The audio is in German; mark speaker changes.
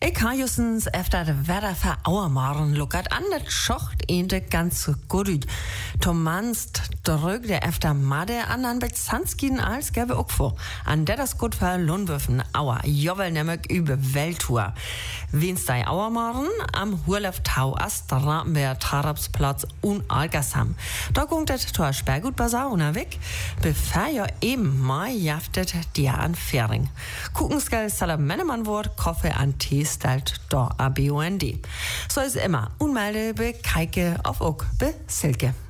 Speaker 1: Ich habe justens efter det Wetter für Auermaren luckert an, das schocht eente ganz gut ut. Tomanst drück der efter Made an an Bezanskien als gäbe auch vor. An der das gut für Lohnwürfen Auer, jowel nemmek über Welttour. Wenstei Auermaren am Hurlef Tau Ast Rapenberg Tarabsplatz und Algersam. Da kommt das Tor Sperrgut Basar unterweg, bevor ja eben mal jaftet die an Färing. Kuckensgeld Salamannemann Wort, Koffe an Tee stalt da ABOND. So ist immer. Unmelde be Keike auf Ock be Silke.